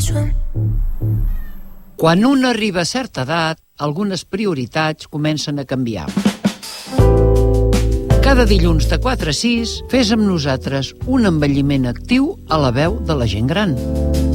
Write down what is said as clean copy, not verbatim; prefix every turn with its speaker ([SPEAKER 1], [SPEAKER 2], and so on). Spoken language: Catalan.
[SPEAKER 1] Quan un arriba a certa edat, algunes prioritats comencen a canviar. Cada dilluns de 4 a 6 fes amb nosaltres un envelliment actiu a la veu de la gent gran.